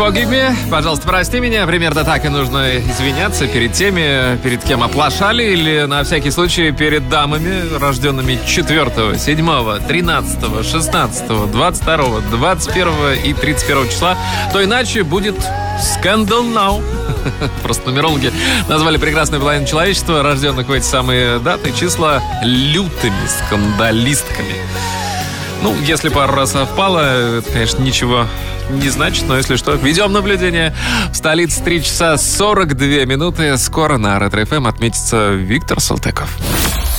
forgive me, пожалуйста, прости меня. Примерно так и нужно извиняться перед теми, перед кем оплошали, или на всякий случай перед дамами, рожденными 4, 7, 13, 16, 22, 21 и 31 числа. То иначе будет скандал now. Просто нумерологи назвали прекрасную половину человечества, рожденных в эти самые даты, числа, лютыми скандалистками. Ну, если пару раз совпало, это, конечно, ничего не значит, но если что, ведем наблюдение. В столице 3 часа 42 минуты. Скоро на Ретро-ФМ отметится Виктор Салтыков.